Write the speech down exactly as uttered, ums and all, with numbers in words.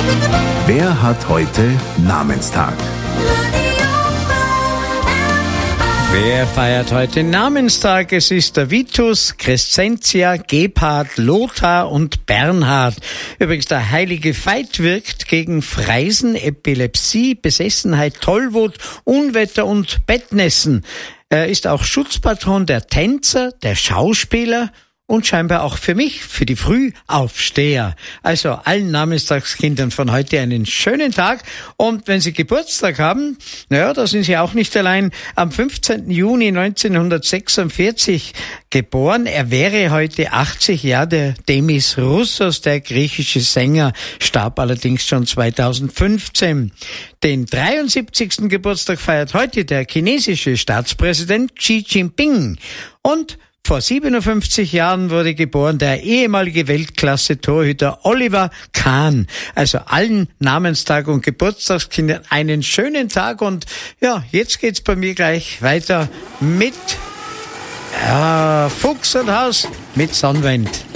Wer hat heute Namenstag? Wer feiert heute Namenstag? Es ist der Vitus, Crescentia, Gebhard, Lothar und Bernhard. Übrigens, der heilige Veit wirkt gegen Freisen, Epilepsie, Besessenheit, Tollwut, Unwetter und Bettnässen. Er ist auch Schutzpatron der Tänzer, der Schauspieler und scheinbar auch für mich, für die Frühaufsteher. Also allen Namenstagskindern von heute einen schönen Tag. Und wenn Sie Geburtstag haben, naja, da sind Sie auch nicht allein. Am fünfzehnten Juni neunzehnhundertsechsundvierzig geboren. Er wäre heute achtzig Jahre. Der Demis Roussos, der griechische Sänger, starb allerdings schon zweitausendfünfzehn. Den dreiundsiebzigsten Geburtstag feiert heute der chinesische Staatspräsident Xi Jinping. Und vor siebenundfünfzig Jahren wurde geboren der ehemalige Weltklasse-Torhüter Oliver Kahn. Also allen Namenstag- und Geburtstagskindern einen schönen Tag. Und ja, jetzt geht's bei mir gleich weiter mit ja, Fuchs und Haus mit Sonnenwind.